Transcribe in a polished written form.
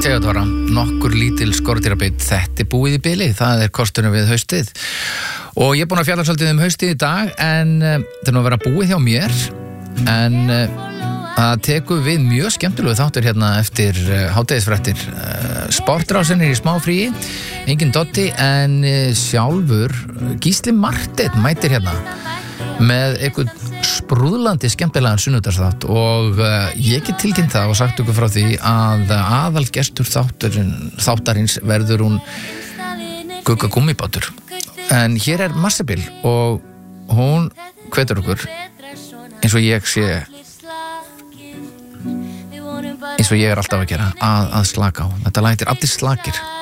Theodora, nokkur lítil skordýrabit, þetta búið í bili, það kosturinn við haustið. Og ég búin að fjalla svolítið haustið í dag, en það nú að vera búið hjá mér, en það tekur við mjög skemmtilegu þáttur hérna eftir hádegisfréttir. Sportrásin í smá fríi, engin Dotti, en sjálfur Gísli Marteinn mætir hérna með einhvern sprúðlandi skemmtilegan sunnudagsþátt og ég get tilkynnt það og sagt ykkur frá því að aðalgestur þáttarins verður hún Gugga Gummibátur. En hér Marsebil og hún hvetur okkur eins og ég sé eins og ég alltaf að gera að slaka á. Þetta lag heitir Allir slakir.